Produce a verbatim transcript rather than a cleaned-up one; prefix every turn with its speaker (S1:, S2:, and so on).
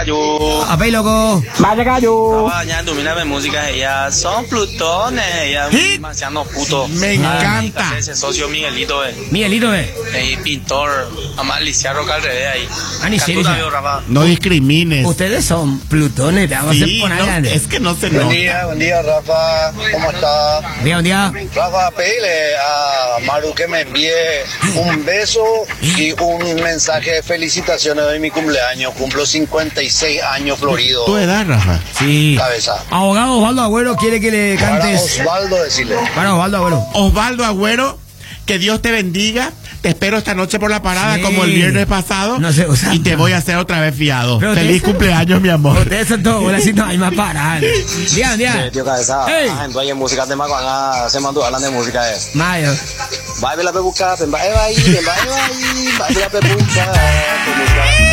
S1: gallo.
S2: Apay, loco.
S3: Vaya gallo.
S1: Bañando, mira música, ella son plutones, ella demasiado puto.
S4: Me encanta.
S1: Ese socio Miguelito, eh.
S2: Miguelito, eh.
S1: Eh, pintor, mamá Alicia Roca al revés ahí.
S2: Ah, ni serio.
S4: No discrimines.
S2: Ustedes son plutones, te vamos
S4: Sí,
S2: a poner
S4: no,
S2: grande.
S4: es que no se
S5: Buen
S4: nota.
S5: día, buen día, Rafa. ¿Cómo está?
S2: Día, un día.
S5: Rafa, pedile a Maru que me envíe un beso y un mensaje de felicitaciones de mi cumpleaños. Cumplo cincuenta y seis años florido.
S4: ¿Tu edad, Rafa?
S2: Sí.
S5: Cabeza.
S2: Abogado Osvaldo Agüero quiere que le
S5: Para
S2: cantes.
S5: Osvaldo, decirle.
S2: Para Osvaldo Agüero.
S4: Osvaldo Agüero, que Dios te bendiga. Te espero esta noche por la parada,
S2: Sí.
S4: como el viernes pasado.
S2: No sé, o sea,
S4: y te voy a hacer otra vez fiado.
S2: Pero
S4: Feliz
S2: ustedes-
S4: cumpleaños, mi amor.
S2: Ustedes son todos buenos, así no hay más parar. Día, día.
S5: Tío Cabeza,
S2: Hey.
S5: ah, entonces música de Maguana, se mandó hablando de música. Eh.
S2: Mayo.
S5: Vai ver la pebuca, vai vai, vai vai, vai ver la pebuca.